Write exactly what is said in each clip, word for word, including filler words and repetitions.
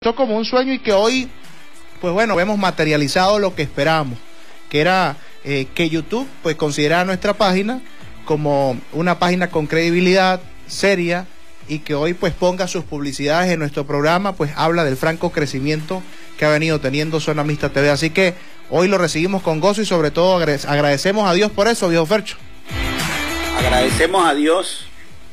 Esto como un sueño y que hoy, pues bueno, vemos materializado lo que esperábamos, que era eh, que YouTube pues considerara nuestra página como una página con credibilidad, seria, y que hoy pues ponga sus publicidades en nuestro programa, pues habla del franco crecimiento que ha venido teniendo Zona Mixta T V. Así que hoy lo recibimos con gozo y sobre todo agrade agradecemos a Dios por eso, viejo Fercho. Agradecemos a Dios,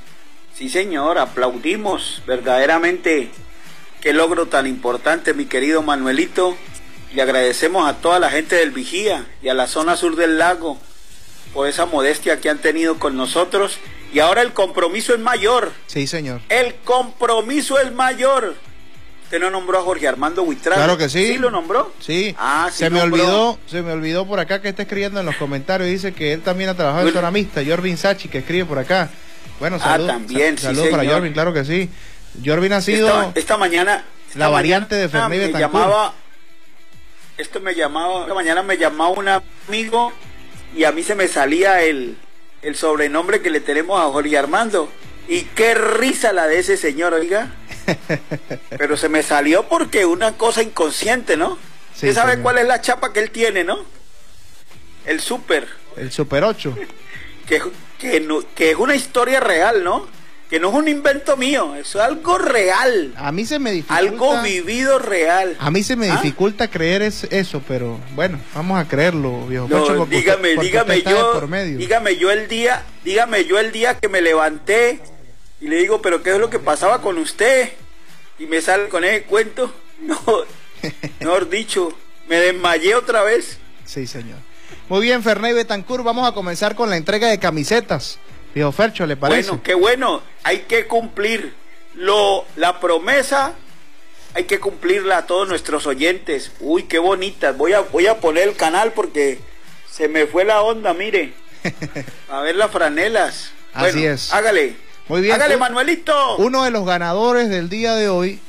sí señor, aplaudimos verdaderamente. Qué logro tan importante, mi querido Manuelito. Le agradecemos a toda la gente del Vigía y a la zona sur del lago por esa modestia que han tenido con nosotros. Y ahora el compromiso es mayor. Sí, señor. El compromiso es mayor. ¿Usted no nombró a Jorge Armando Huitrago? Claro que sí. ¿Sí lo nombró? Sí. Ah, sí se me nombró. olvidó, se me olvidó por acá que está escribiendo en los comentarios. Dice que él también ha trabajado bueno. en Zona Mixta. Jorvin Sachi, que escribe por acá. Bueno, saludos. Ah, también, sa sí, Saludos para señor. Jorvin, claro que sí. Jorvin ha sido esta, esta mañana esta la variante mañana de Fernández me Betancourt. llamaba esto me llamaba esta mañana me llamaba un amigo y a mí se me salía el el sobrenombre que le tenemos a Jorge Armando, y qué risa la de ese señor, oiga. Pero se me salió porque una cosa inconsciente, ¿no? Sí, ¿usted sabe señor. cuál es la chapa que él tiene, no? El super el super ocho que que no, que es una historia real, ¿no? Que no es un invento mío, es algo real. A mí se me dificulta. Algo vivido real. A mí se me ¿Ah? dificulta creer es, eso, pero bueno, vamos a creerlo, viejo. No, Pacho, porque dígame, usted, dígame usted yo, por medio. dígame yo el día, dígame yo el día que me levanté y le digo, pero ¿qué es lo que pasaba con usted? Y me sale con ese cuento. No, mejor dicho, me desmayé otra vez. Sí, señor. Muy bien, Fernández Betancourt, vamos a comenzar con la entrega de camisetas. Viejo Fercho, ¿le parece? Bueno, qué bueno, hay que cumplir lo, la promesa, hay que cumplirla a todos nuestros oyentes. Uy, qué bonitas, voy a, voy a poner el canal porque se me fue la onda, mire. A ver las franelas. Así bueno, es. Hágale. Muy bien. Hágale, Manuelito. Uno de los ganadores del día de hoy,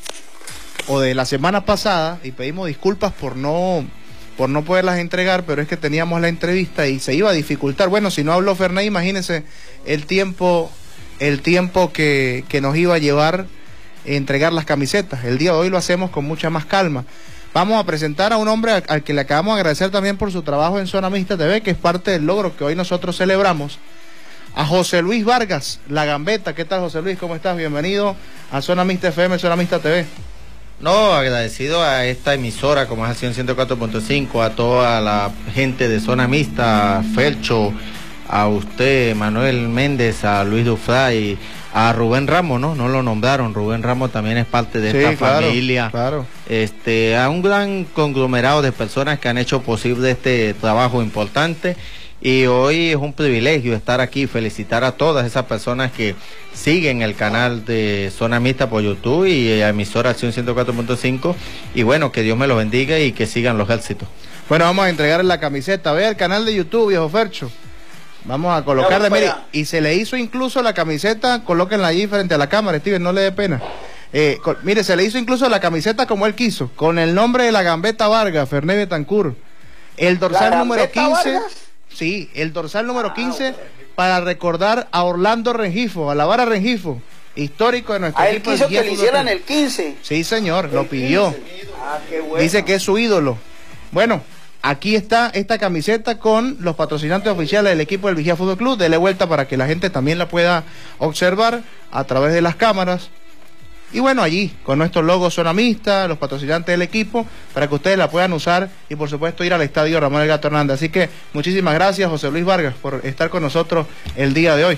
o de la semana pasada, y pedimos disculpas por no... por no poderlas entregar, pero es que teníamos la entrevista y se iba a dificultar. Bueno, si no habló Fernández, imagínense el tiempo, el tiempo que, que nos iba a llevar entregar las camisetas. El día de hoy lo hacemos con mucha más calma. Vamos a presentar a un hombre al, al que le acabamos de agradecer también por su trabajo en Zona Mixta T V, que es parte del logro que hoy nosotros celebramos. A José Luis Vargas, La Gambeta. ¿Qué tal, José Luis? ¿Cómo estás? Bienvenido a Zona Mixta F M, Zona Mixta T V. No, agradecido a esta emisora como es el ciento cuatro punto cinco, a toda la gente de Zona Mixta, Felcho, a usted, Manuel Méndez, a Luis Dufray, a Rubén Ramos, ¿no? No lo nombraron, Rubén Ramos también es parte de sí, esta claro, familia, claro. Este, a un gran conglomerado de personas que han hecho posible este trabajo importante. Y hoy es un privilegio estar aquí, felicitar a todas esas personas que siguen el canal de Zona Mixta por YouTube y a emisora Acción ciento cuatro punto cinco, y bueno, que Dios me los bendiga y que sigan los éxitos. Bueno, vamos a entregar la camiseta, ve el canal de YouTube, viejo Fercho. Vamos a colocarle, mire, y se le hizo incluso la camiseta, colóquenla allí frente a la cámara, Steven, no le dé pena. Eh, con, mire, se le hizo incluso la camiseta como él quiso, con el nombre de La Gambeta Vargas, Fernández Betancourt. El dorsal número quince... Vargas. Sí, el dorsal número quince para recordar a Orlando Rengifo, a la vara Rengifo, histórico de nuestro ¿A equipo. Él quiso que le hicieran el quince? Sí, señor, el lo pidió. Ah, qué bueno. Dice que es su ídolo. Bueno, aquí está esta camiseta con los patrocinantes oficiales del equipo del Vigía Fútbol Club. Dele vuelta para que la gente también la pueda observar a través de las cámaras. Y bueno, allí, con nuestro logo Zona Mixta, los patrocinantes del equipo, para que ustedes la puedan usar y por supuesto ir al estadio Ramón El Gato Hernández. Así que muchísimas gracias, José Luis Vargas, por estar con nosotros el día de hoy.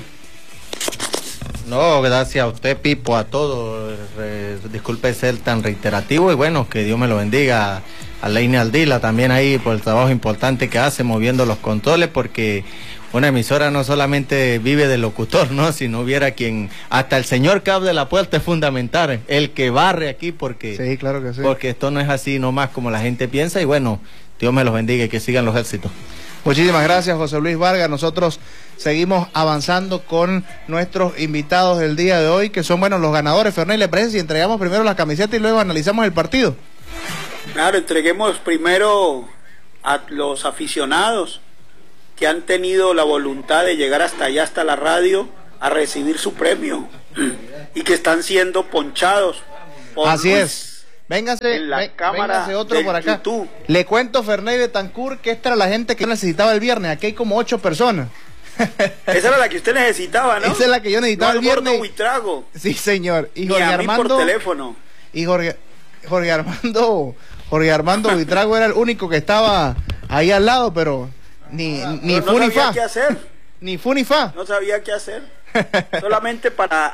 No, gracias a usted, Pipo, a todos. Eh, disculpe ser tan reiterativo y bueno, que Dios me lo bendiga. A Leine Aldila también ahí por el trabajo importante que hace moviendo los controles, porque una emisora no solamente vive del locutor, ¿no? Si no hubiera quien, hasta el señor que abre la puerta es fundamental, el que barre aquí, porque, sí, claro que sí. Porque esto no es así nomás como la gente piensa, y bueno, Dios me los bendiga y que sigan los éxitos. Muchísimas gracias, José Luis Vargas. Nosotros seguimos avanzando con nuestros invitados del día de hoy, que son, bueno, los ganadores. Fernández, ¿le parece si entregamos primero las camisetas y luego analizamos el partido? Claro, entreguemos primero a los aficionados que han tenido la voluntad de llegar hasta allá, hasta la radio, a recibir su premio y que están siendo ponchados por Así Luis, es. Véngase, en la vé, cámara véngase otro del por acá. YouTube. Le cuento, Ferney Betancourt, que esta era la gente que necesitaba el viernes. Aquí hay como ocho personas. Esa era la que usted necesitaba, ¿no? Esa es la que yo necesitaba no el viernes. Buitrago. Sí, señor. Y Ni Jorge a mí Armando. por teléfono. Y Jorge, Jorge Armando, Jorge Armando Buitrago era el único que estaba ahí al lado, pero ni, Ah, ni no, fu no ni sabía fa. qué hacer. Ni fu ni fa. No sabía qué hacer. Solamente para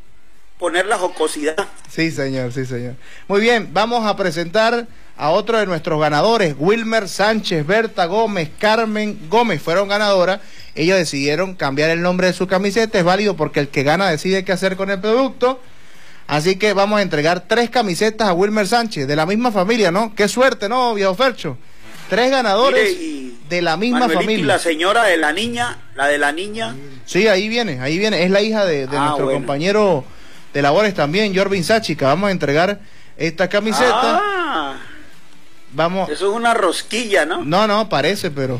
poner la jocosidad. Sí, señor, sí, señor. Muy bien, vamos a presentar a otro de nuestros ganadores, Wilmer Sánchez, Berta Gómez, Carmen Gómez, fueron ganadoras. Ellos decidieron cambiar el nombre de su camiseta, es válido porque el que gana decide qué hacer con el producto. Así que vamos a entregar tres camisetas a Wilmer Sánchez, de la misma familia, ¿no? Qué suerte, ¿no, viejo Fercho? Tres ganadores Mire, y de la misma Manuelito, familia. Y la señora de la niña, la de la niña. Sí, ahí viene, ahí viene. Es la hija de, de Ah, nuestro bueno. compañero de labores también, Jorvin Sáchica. Vamos a entregar esta camiseta. Ah, Vamos. eso es una rosquilla, ¿no? No, no, parece, pero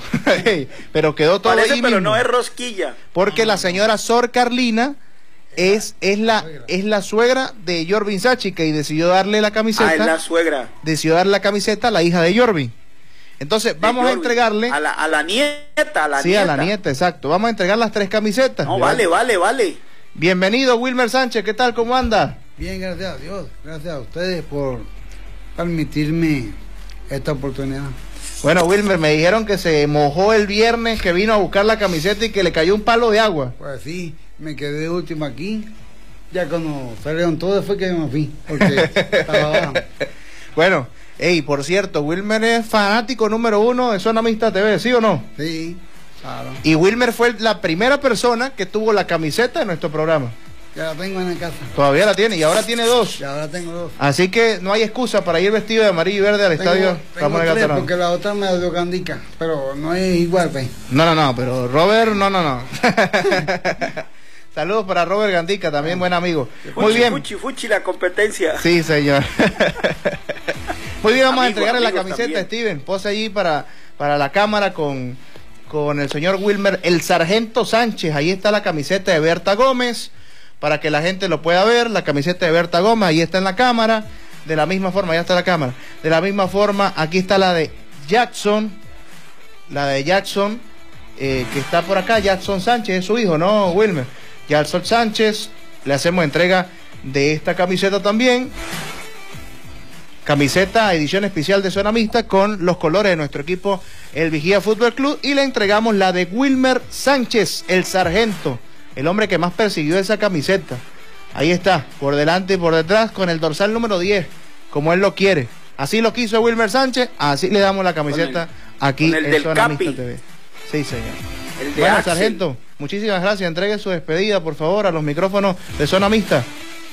pero quedó todo Parece, ahí pero mismo. no es rosquilla. Porque la señora Sor Carlina es, es, la, es la suegra de Jorvin Sáchica y decidió darle la camiseta. Ah, es la suegra. Decidió darle la camiseta a la hija de Jorvin. Entonces, vamos a Jorvin. entregarle. A la, a la nieta, a la sí, nieta. a la nieta, exacto. Vamos a entregar las tres camisetas. No, vale, vale, vale. Bienvenido, Wilmer Sánchez. ¿Qué tal? ¿Cómo anda? Bien, gracias a Dios. Gracias a ustedes por permitirme esta oportunidad. Bueno, Wilmer, me dijeron que se mojó el viernes, que vino a buscar la camiseta y que le cayó un palo de agua. Pues sí, me quedé último aquí. Ya cuando salieron todos fue que me fui, porque estaba abajo. Bueno, hey, por cierto, Wilmer es fanático número uno de Zona Mixta T V, ¿sí o no? Sí, claro. Y Wilmer fue la primera persona que tuvo la camiseta de nuestro programa. Ya la tengo en la casa. Todavía la tiene y ahora tiene dos. Ya ahora tengo dos. Así que no hay excusa para ir vestido de amarillo y verde al Tengo, estadio tengo Ramón tres, Gatarán. porque la otra me dio gandica, pero no es igual, pues. No, no, no, pero Robert, no, no, no. Saludos para Robert Gandica, también buen amigo. Muy Fuchi, bien. Fuchi, fuchi la competencia. Sí, señor. Muy bien, vamos a Amigos, entregarle la amigos camiseta a también. Steven. Pose allí para, para la cámara con, con el señor Wilmer, el sargento Sánchez. Ahí está la camiseta de Berta Gómez, para que la gente lo pueda ver. La camiseta de Berta Gómez, ahí está en la cámara. De la misma forma, ya está la cámara. De la misma forma, aquí está la de Jackson. La de Jackson, eh, que está por acá. Jackson Sánchez es su hijo, ¿no, Wilmer? Jackson Sánchez, le hacemos entrega de esta camiseta también. Camiseta edición especial de Zona Mixta con los colores de nuestro equipo, el Vigía Fútbol Club, y le entregamos la de Wilmer Sánchez, el sargento, el hombre que más persiguió esa camiseta. Ahí está, por delante y por detrás, con el dorsal número diez, como él lo quiere. Así lo quiso Wilmer Sánchez, así le damos la camiseta Con el- aquí con el en del Zona Capi. Mixta T V. Sí, señor. El de Bueno, Axel. sargento, muchísimas gracias. Entregue su despedida, por favor, a los micrófonos de Zona Mixta.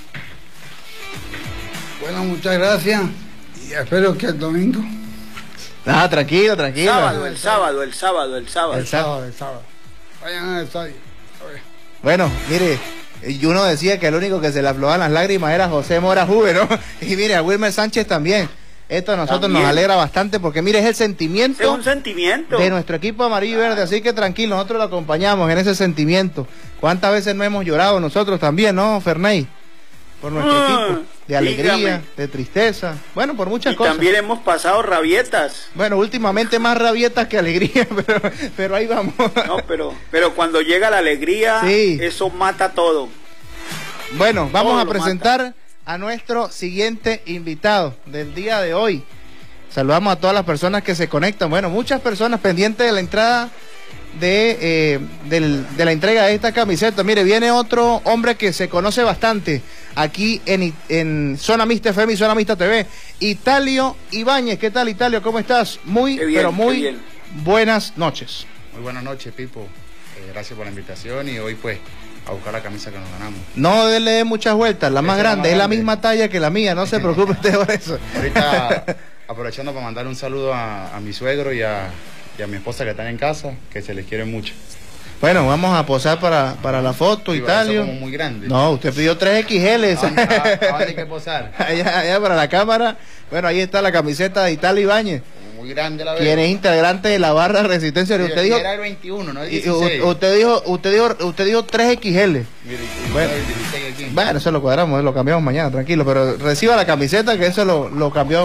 Bueno, muchas gracias y espero que el domingo. Ah, tranquilo, tranquilo. Sábado, el sábado, el sábado, el sábado. El El sábado, el sábado. Vayan al estadio. A ver. Bueno, mire, y uno decía que el único que se le aflojaban las lágrimas era José Mora Juve, ¿no? Y mire, a Wilmer Sánchez también. Esto a nosotros También. nos alegra bastante porque, mire, es el Ese es sentimiento un sentimiento. de nuestro equipo amarillo y verde. Así que tranquilo, nosotros lo acompañamos en ese sentimiento. ¿Cuántas veces no hemos llorado nosotros también, no, Ferney? Por nuestro Ah, equipo. De alegría, dígame. de tristeza. Bueno, por muchas Y cosas. también hemos pasado rabietas. Bueno, últimamente más rabietas que alegría, pero, pero ahí vamos. No, pero, pero cuando llega la alegría, Sí. eso mata todo. Bueno, vamos Todo a lo presentar a nuestro siguiente invitado del día de hoy. Saludamos a todas las personas que se conectan. Bueno, muchas personas pendientes de la entrada de, eh, del- de la entrega de esta camiseta. Mire, viene otro hombre que se conoce bastante aquí en, en Zona Mixta F M y Zona Mixta T V. Italio Ibáñez. ¿Qué tal, Italio? ¿Cómo estás? Muy, Qué bien, pero qué muy bien. buenas noches. Muy buenas noches, Pipo. Eh, gracias por la invitación y hoy pues a buscar la camisa que nos ganamos. No le dé muchas vueltas, la más Esa es la grande, más es la grande. misma talla que la mía, no se preocupe usted por eso. Ahorita aprovechando para mandar un saludo a, a mi suegro y a, y a mi esposa que están en casa, que se les quiere mucho. Bueno, vamos a posar para, para la foto, Sí, bueno, eso Italio. como muy grande. No, usted pidió tres equis ele. ¿A dónde, a- a dónde hay que posar? allá, allá para la cámara. Bueno, ahí está la camiseta de Italio Ibáñez. muy grande la veo. Quien es integrante de la barra de Resistencia. Sí, usted dijo, era el veintiuno, no el y- dieciséis. u- usted dijo, usted dijo, usted dijo tres equis ele. Mire, y- y Bueno. el dieciséis aquí. Bueno, eso lo cuadramos, lo cambiamos mañana, tranquilo, pero reciba la camiseta que eso lo, lo cambió